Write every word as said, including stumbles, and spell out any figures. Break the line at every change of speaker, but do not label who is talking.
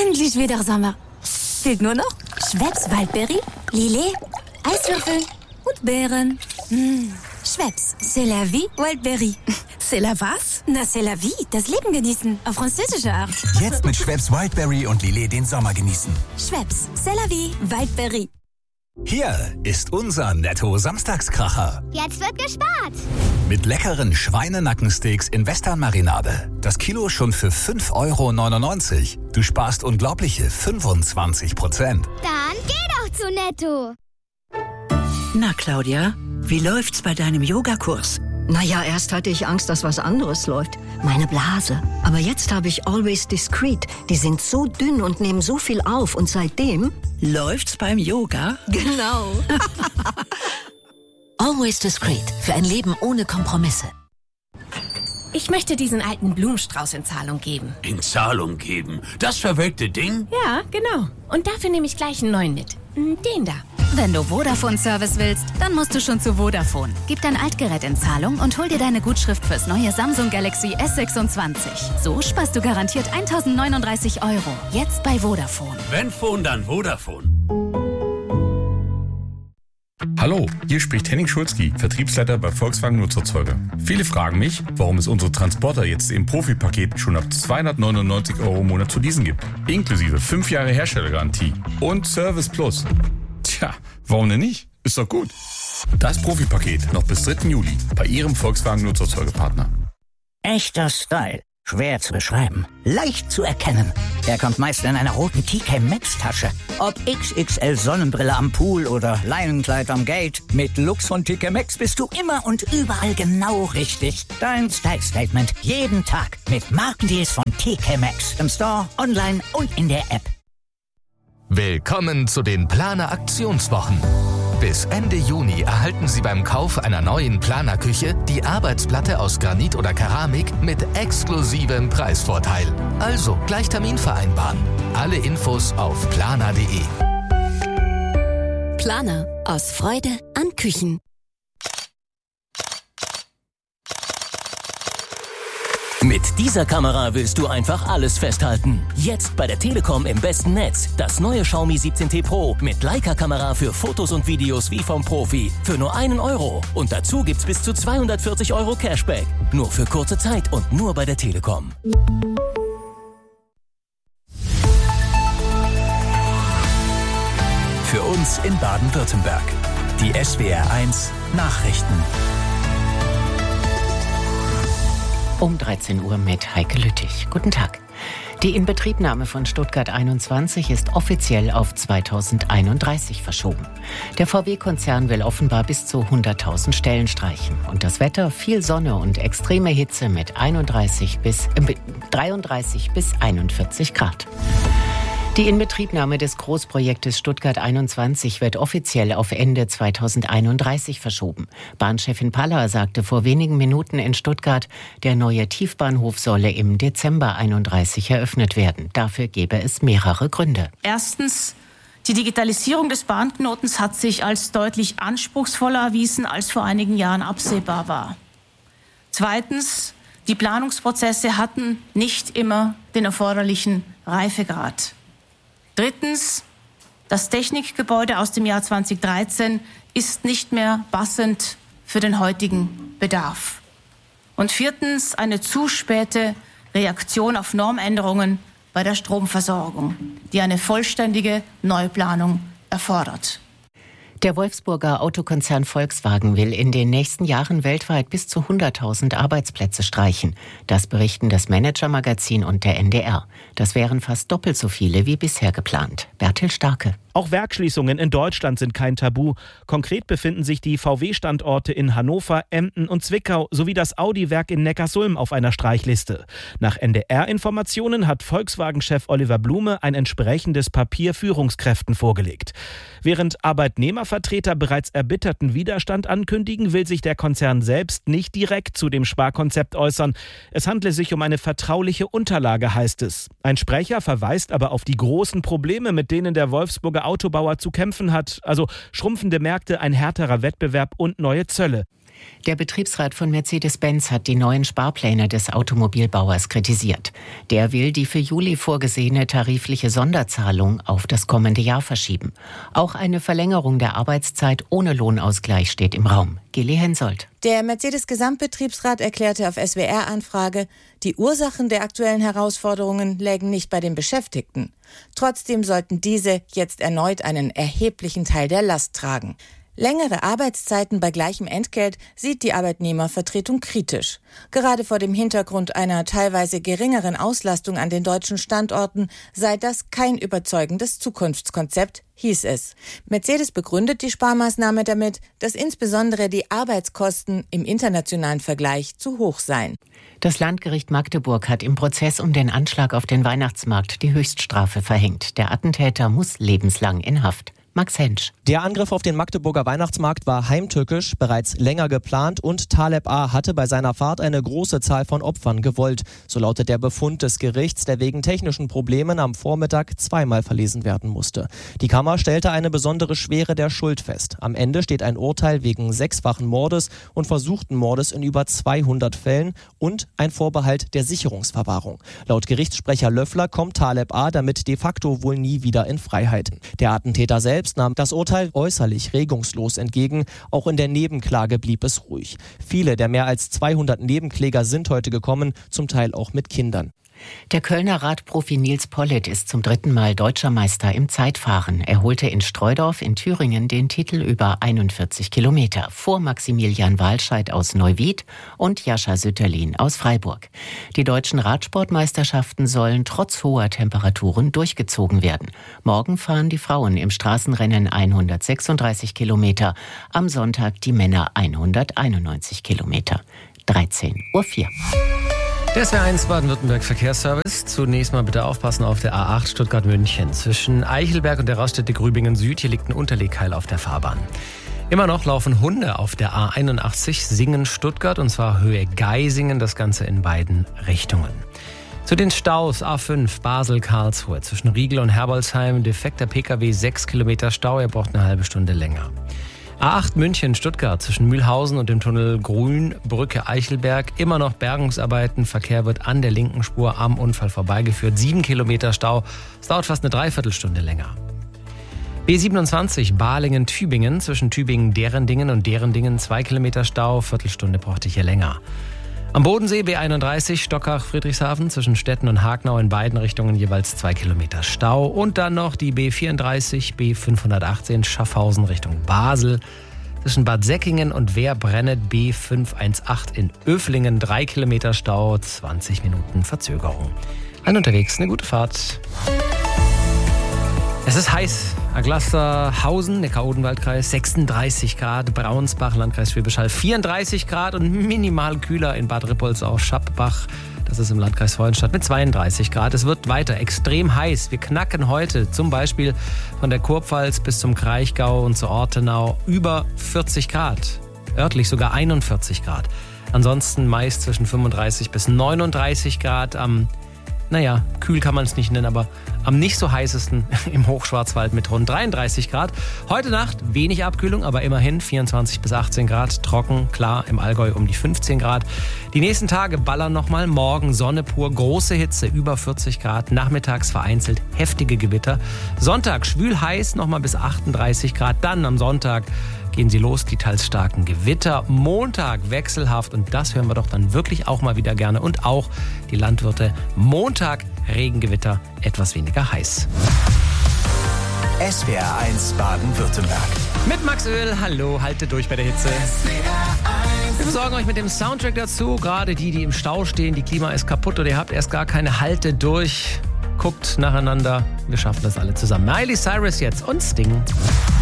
Endlich wieder Sommer. Fehlt nur noch Schweppes Waldbeere, Lillet, Eiswürfel und Beeren. Mmh. Schweppes, c'est la vie, Wildberry.
C'est la was?
Na, c'est la vie, das Leben genießen, auf französische Art.
Jetzt mit Schweppes Wildberry und Lillet den Sommer genießen.
Schweppes, c'est la vie, Wildberry.
Hier ist unser Netto-Samstagskracher.
Jetzt wird gespart.
Mit leckeren Schweinenackensteaks in Western-Marinade. Das Kilo schon für fünf Euro neunundneunzig. Du sparst unglaubliche fünfundzwanzig Prozent.
Dann geh doch zu Netto.
Na, Claudia, wie läuft's bei deinem Yogakurs?
Naja, erst hatte ich Angst, dass was anderes läuft. Meine Blase. Aber jetzt habe ich Always Discreet. Die sind so dünn und nehmen so viel auf. Und seitdem...
Läuft's beim Yoga?
Genau.
Always Discreet. Für ein Leben ohne Kompromisse.
Ich möchte diesen alten Blumenstrauß in Zahlung geben.
In Zahlung geben? Das verwelkte Ding?
Ja, genau. Und dafür nehme ich gleich einen neuen mit. Den da.
Wenn du Vodafone-Service willst, dann musst du schon zu Vodafone. Gib dein Altgerät in Zahlung und hol dir deine Gutschrift fürs neue Samsung Galaxy S sechsundzwanzig. So sparst du garantiert eintausendneununddreißig Euro. Jetzt bei Vodafone.
Wenn Phone, dann Vodafone.
Hallo, hier spricht Henning Schulzki, Vertriebsleiter bei Volkswagen Nutzerzeuger. Viele fragen mich, warum es unsere Transporter jetzt im Profipaket schon ab zweihundertneunundneunzig Euro im Monat zu leasen gibt. Inklusive fünf Jahre Herstellergarantie und Service Plus. Tja, warum denn nicht? Ist doch gut. Das Profipaket noch bis dritten Juli bei Ihrem Volkswagen Nutzerzeugerpartner.
Echter Style. Schwer zu beschreiben. Leicht zu erkennen. Er kommt meist in einer roten T K Maxx Tasche. Ob X X L Sonnenbrille am Pool oder Leinenkleid am Gate. Mit Lux von T K Maxx bist du immer und überall genau richtig. Dein Style Statement. Jeden Tag mit Markendeals von T K Maxx. Im Store, online und in der App.
Willkommen zu den Planer Aktionswochen. Bis Ende Juni erhalten Sie beim Kauf einer neuen Planerküche die Arbeitsplatte aus Granit oder Keramik mit exklusivem Preisvorteil. Also gleich Termin vereinbaren. Alle Infos auf planer punkt de.
Planer. Aus Freude an Küchen.
Mit dieser Kamera willst du einfach alles festhalten. Jetzt bei der Telekom im besten Netz. Das neue Xiaomi siebzehn T Pro mit Leica-Kamera für Fotos und Videos wie vom Profi. Für nur einen Euro. Und dazu gibt's bis zu zweihundertvierzig Euro Cashback. Nur für kurze Zeit und nur bei der Telekom.
Für uns in Baden-Württemberg. Die S W R eins Nachrichten.
Um dreizehn Uhr mit Heike Lüttich. Guten Tag. Die Inbetriebnahme von Stuttgart einundzwanzig ist offiziell auf zweitausendeinunddreißig verschoben. Der V W-Konzern will offenbar bis zu hunderttausend Stellen streichen. Und das Wetter, viel Sonne und extreme Hitze mit einunddreißig bis, äh, dreiunddreißig bis einundvierzig Grad. Die Inbetriebnahme des Großprojektes Stuttgart einundzwanzig wird offiziell auf Ende zweitausendeinunddreißig verschoben. Bahnchefin Paller sagte vor wenigen Minuten in Stuttgart, der neue Tiefbahnhof solle im Dezember einunddreißig eröffnet werden. Dafür gäbe es mehrere Gründe.
Erstens, die Digitalisierung des Bahnknotens hat sich als deutlich anspruchsvoller erwiesen, als vor einigen Jahren absehbar war. Zweitens, die Planungsprozesse hatten nicht immer den erforderlichen Reifegrad. Drittens, das Technikgebäude aus dem Jahr zweitausenddreizehn ist nicht mehr passend für den heutigen Bedarf. Und viertens, eine zu späte Reaktion auf Normänderungen bei der Stromversorgung, die eine vollständige Neuplanung erfordert.
Der Wolfsburger Autokonzern Volkswagen will in den nächsten Jahren weltweit bis zu hunderttausend Arbeitsplätze streichen. Das berichten das Manager-Magazin und der N D R. Das wären fast doppelt so viele wie bisher geplant. Bertil Starke.
Auch Werksschließungen in Deutschland sind kein Tabu. Konkret befinden sich die V W-Standorte in Hannover, Emden und Zwickau sowie das Audi-Werk in Neckarsulm auf einer Streichliste. Nach N D R-Informationen hat Volkswagen-Chef Oliver Blume ein entsprechendes Papier Führungskräften vorgelegt. Während Arbeitnehmervertreter bereits erbitterten Widerstand ankündigen, will sich der Konzern selbst nicht direkt zu dem Sparkonzept äußern. Es handle sich um eine vertrauliche Unterlage, heißt es. Ein Sprecher verweist aber auf die großen Probleme, mit denen der Wolfsburger Autobauer zu kämpfen hat, also schrumpfende Märkte, ein härterer Wettbewerb und neue Zölle.
Der Betriebsrat von Mercedes-Benz hat die neuen Sparpläne des Automobilbauers kritisiert. Der will die für Juli vorgesehene tarifliche Sonderzahlung auf das kommende Jahr verschieben. Auch eine Verlängerung der Arbeitszeit ohne Lohnausgleich steht im Raum. Geli Hensoldt.
Der Mercedes-Gesamtbetriebsrat erklärte auf S W R-Anfrage, die Ursachen der aktuellen Herausforderungen lägen nicht bei den Beschäftigten. Trotzdem sollten diese jetzt erneut einen erheblichen Teil der Last tragen. Längere Arbeitszeiten bei gleichem Entgelt sieht die Arbeitnehmervertretung kritisch. Gerade vor dem Hintergrund einer teilweise geringeren Auslastung an den deutschen Standorten sei das kein überzeugendes Zukunftskonzept, hieß es. Mercedes begründet die Sparmaßnahme damit, dass insbesondere die Arbeitskosten im internationalen Vergleich zu hoch seien.
Das Landgericht Magdeburg hat im Prozess um den Anschlag auf den Weihnachtsmarkt die Höchststrafe verhängt. Der Attentäter muss lebenslang in Haft. Max Hensch.
Der Angriff auf den Magdeburger Weihnachtsmarkt war heimtückisch, bereits länger geplant und Taleb A. hatte bei seiner Fahrt eine große Zahl von Opfern gewollt. So lautet der Befund des Gerichts, der wegen technischen Problemen am Vormittag zweimal verlesen werden musste. Die Kammer stellte eine besondere Schwere der Schuld fest. Am Ende steht ein Urteil wegen sechsfachen Mordes und versuchten Mordes in über zweihundert Fällen und ein Vorbehalt der Sicherungsverwahrung. Laut Gerichtssprecher Löffler kommt Taleb A. damit de facto wohl nie wieder in Freiheit. Der Attentäter selbst nahm das Urteil äußerlich regungslos entgegen. Auch in der Nebenklage blieb es ruhig. Viele der mehr als zweihundert Nebenkläger sind heute gekommen, zum Teil auch mit Kindern.
Der Kölner Radprofi Nils Pollitt ist zum dritten Mal Deutscher Meister im Zeitfahren. Er holte in Streudorf in Thüringen den Titel über einundvierzig Kilometer vor Maximilian Walscheid aus Neuwied und Jascha Sütterlin aus Freiburg. Die deutschen Radsportmeisterschaften sollen trotz hoher Temperaturen durchgezogen werden. Morgen fahren die Frauen im Straßenrennen hundertsechsunddreißig Kilometer, am Sonntag die Männer hunderteinundneunzig Kilometer. dreizehn Uhr vier.
Der S W R eins Baden-Württemberg Verkehrsservice. Zunächst mal bitte aufpassen auf der A acht Stuttgart-München. Zwischen Eichelberg und der Raststätte Grübingen Süd, hier liegt ein Unterlegkeil auf der Fahrbahn. Immer noch laufen Hunde auf der A einundachtzig Singen-Stuttgart, und zwar Höhe Geisingen, das Ganze in beiden Richtungen. Zu den Staus A fünf Basel-Karlsruhe zwischen Riegel und Herbolzheim, defekter P K W, sechs Kilometer Stau, er braucht eine halbe Stunde länger. A acht München-Stuttgart zwischen Mühlhausen und dem Tunnel Grünbrücke Eichelberg. Immer noch Bergungsarbeiten. Verkehr wird an der linken Spur am Unfall vorbeigeführt. Sieben Kilometer Stau. Es dauert fast eine Dreiviertelstunde länger. B siebenundzwanzig Balingen-Tübingen zwischen Tübingen-Derendingen und Derendingen. Zwei Kilometer Stau. Viertelstunde brauchte ich hier länger. Am Bodensee B einunddreißig Stockach-Friedrichshafen zwischen Stetten und Hagnau in beiden Richtungen jeweils zwei Kilometer Stau. Und dann noch die B vierunddreißig B fünfhundertachtzehn Schaffhausen Richtung Basel. Zwischen Bad Säckingen und Werbrennet B fünfhunderachtzehn in Öflingen drei Kilometer Stau, zwanzig Minuten Verzögerung. An unterwegs eine gute Fahrt. Es ist heiß. Aglasterhausen, Neckar-Odenwald-Kreis, sechsunddreißig Grad. Braunsbach, Landkreis Schwäbisch Hall, vierunddreißig Grad. Und minimal kühler in Bad Rippoldsau, Schappbach. Das ist im Landkreis Freudenstadt mit zweiunddreißig Grad. Es wird weiter extrem heiß. Wir knacken heute zum Beispiel von der Kurpfalz bis zum Kraichgau und zur Ortenau über vierzig Grad. Örtlich sogar einundvierzig Grad. Ansonsten meist zwischen fünfunddreißig bis neununddreißig Grad. Am Naja, kühl kann man es nicht nennen, aber am nicht so heißesten im Hochschwarzwald mit rund dreiunddreißig Grad. Heute Nacht wenig Abkühlung, aber immerhin vierundzwanzig bis achtzehn Grad. Trocken, klar, im Allgäu um die fünfzehn Grad. Die nächsten Tage ballern nochmal. Morgen Sonne pur, große Hitze, über vierzig Grad. Nachmittags vereinzelt heftige Gewitter. Sonntag schwül heiß, nochmal bis achtunddreißig Grad. Dann am Sonntag gehen sie los, die teils starken Gewitter. Montag wechselhaft, und das hören wir doch dann wirklich auch mal wieder gerne. Und auch die Landwirte. Montag Regengewitter, etwas weniger heiß.
S W R eins Baden-Württemberg.
Mit Max Öl, hallo, haltet durch bei der Hitze. Wir versorgen euch mit dem Soundtrack dazu. Gerade die, die im Stau stehen, die Klima ist kaputt oder ihr habt erst gar keine Halte durch. Guckt nacheinander, wir schaffen das alle zusammen. Miley Cyrus jetzt und Sting.